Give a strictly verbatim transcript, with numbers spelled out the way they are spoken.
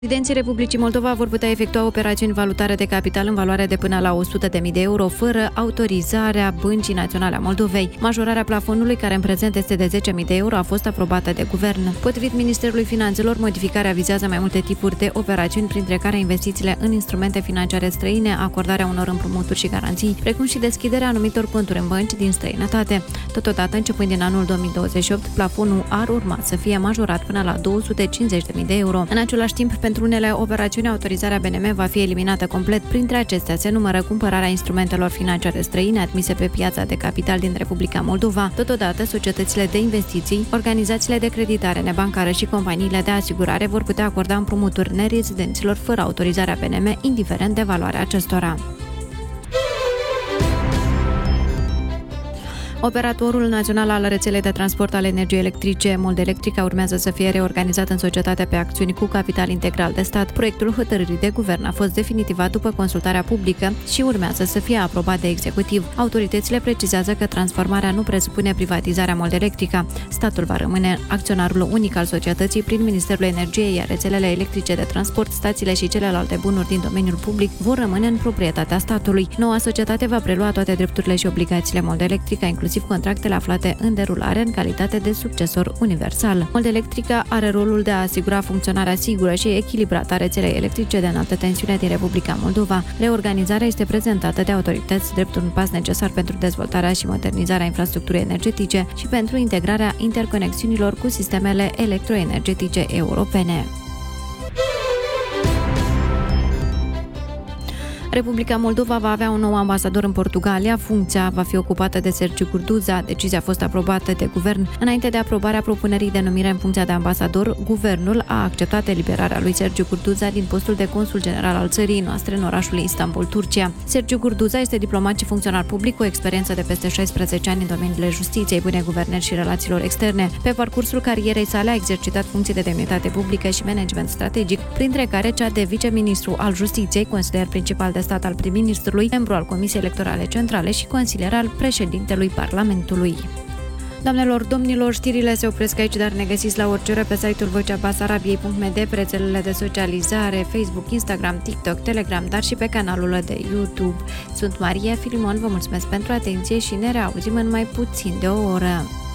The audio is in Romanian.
Rezidenții Republicii Moldova vor putea efectua operațiuni valutare de capital în valoare de până la o sută de mii de euro, fără autorizarea Băncii Naționale a Moldovei. Majorarea plafonului, care în prezent este de zece mii de euro, a fost aprobată de guvern. Potrivit Ministerului Finanțelor, modificarea vizează mai multe tipuri de operațiuni, printre care investițiile în instrumente financiare străine, acordarea unor împrumuturi și garanții, precum și deschiderea anumitor conturi în bănci din străinătate. Totodată, începând din anul două mii douăzeci și opt, plafonul ar urma să fie majorat până la două sute cincizeci de mii de euro. În același timp, pentru unele operațiuni, autorizarea B N M va fi eliminată complet. Printre acestea se numără cumpărarea instrumentelor financiare străine admise pe piața de capital din Republica Moldova. Totodată, societățile de investiții, organizațiile de creditare nebancară și companiile de asigurare vor putea acorda împrumuturi nerezidenților fără autorizarea B N M, indiferent de valoarea acestora. Operatorul național al rețelei de transport al energiei electrice, Moldelectrica, urmează să fie reorganizat în societate pe acțiuni cu capital integral de stat. Proiectul hotărârii de guvern a fost definitivat după consultarea publică și urmează să fie aprobat de executiv. Autoritățile precizează că transformarea nu presupune privatizarea Moldelectrica. Statul va rămâne acționarul unic al societății prin Ministerul Energiei, iar rețelele electrice de transport, stațiile și celelalte bunuri din domeniul public vor rămâne în proprietatea statului. Noua societate va prelua toate drepturile și obligațiile Moldelectrica, inclusiv contractele aflate în derulare, în calitate de succesor universal. Moldelectrica are rolul de a asigura funcționarea sigură și echilibrată a rețelei electrice de înaltă tensiune din Republica Moldova. Reorganizarea este prezentată de autorități drept un pas necesar pentru dezvoltarea și modernizarea infrastructurii energetice și pentru integrarea interconexiunilor cu sistemele electroenergetice europene. Republica Moldova va avea un nou ambasador în Portugalia. Funcția va fi ocupată de Sergiu Curduza. Decizia a fost aprobată de guvern. Înainte de aprobarea propunerii de numire în funcția de ambasador, guvernul a acceptat eliberarea lui Sergiu Curduza din postul de consul general al țării noastre în orașul Istanbul, Turcia. Sergiu Curduza este diplomat și funcționar public cu o experiență de peste șaisprezece ani în domeniile justiției, bune guvernări și relațiilor externe. Pe parcursul carierei sale a exercitat funcții de demnitate publică și management strategic, printre care cea de viceministru al justiției, consilier principal de stat al prim-ministrului, membru al Comisiei Electorale Centrale și consilier al președintelui Parlamentului. Doamnelor, domnilor, știrile se opresc aici, dar ne găsiți la orice oră pe site-ul vocea basarabiei punct m d, pe rețelele de socializare, Facebook, Instagram, TikTok, Telegram, dar și pe canalul de YouTube. Sunt Maria Filimon, vă mulțumesc pentru atenție și ne reauzim în mai puțin de o oră.